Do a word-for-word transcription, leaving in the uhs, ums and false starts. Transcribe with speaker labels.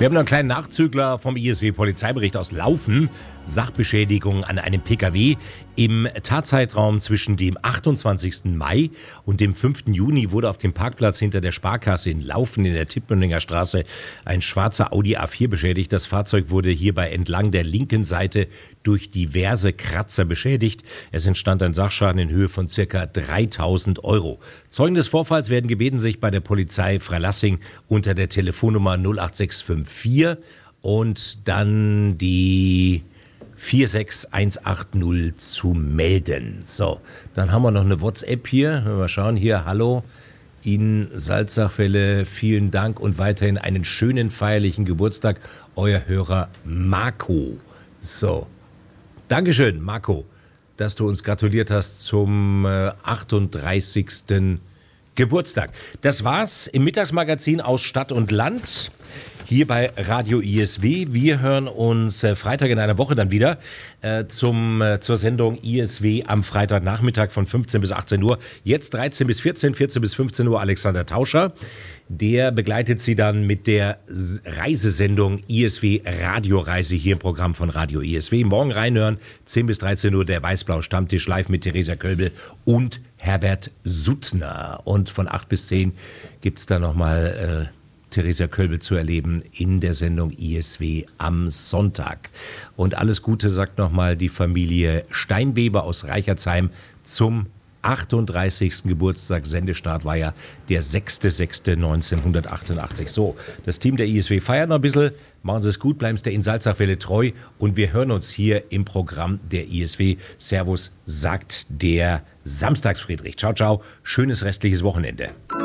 Speaker 1: Wir haben noch einen kleinen Nachzügler vom I S W-Polizeibericht aus Laufen. Sachbeschädigung an einem Pkw. Im Tatzeitraum zwischen dem achtundzwanzigsten Mai und dem fünften Juni wurde auf dem Parkplatz hinter der Sparkasse in Laufen in der Tippmündinger Straße ein schwarzer Audi A vier beschädigt. Das Fahrzeug wurde hierbei entlang der linken Seite durch diverse Kratzer beschädigt. Es entstand ein Sachschaden in Höhe von circa dreitausend Euro. Zeugen des Vorfalls werden gebeten, sich bei der Polizei Freilassing unter der Telefonnummer null acht sechs fünf vier und dann die vier sechs eins acht null zu melden. So, dann haben wir noch eine WhatsApp hier. Mal schauen hier. Hallo, Ihnen Salzachwelle, vielen Dank und weiterhin einen schönen feierlichen Geburtstag. Euer Hörer Marco. So, Dankeschön, Marco, dass du uns gratuliert hast zum äh, achtunddreißigsten Geburtstag. Das war's im Mittagsmagazin aus Stadt und Land. Hier bei Radio I S W. Wir hören uns äh, Freitag in einer Woche dann wieder äh, zum, äh, zur Sendung I S W am Freitagnachmittag von fünfzehn bis achtzehn Uhr. Jetzt dreizehn bis vierzehn, vierzehn bis fünfzehn Uhr Alexander Tauscher. Der begleitet Sie dann mit der Reisesendung I S W Radioreise hier im Programm von Radio I S W. Morgen reinhören, zehn bis dreizehn Uhr der Weiß-Blau Stammtisch live mit Theresa Kölbel und Herbert Suttner. Und von acht bis zehn gibt's dann nochmal äh, Theresa Kölbel zu erleben in der Sendung I S W am Sonntag. Und alles Gute sagt nochmal die Familie Steinweber aus Reichertsheim zum achtunddreißigsten Geburtstag. Sendestart war ja der sechster sechster neunzehnhundertachtundachtzig. So, das Team der I S W feiert noch ein bisschen. Machen Sie es gut, bleiben Sie der in Salzachwelle treu und wir hören uns hier im Programm der I S W. Servus, sagt der Samstagsfriedrich. Ciao, ciao. Schönes restliches Wochenende.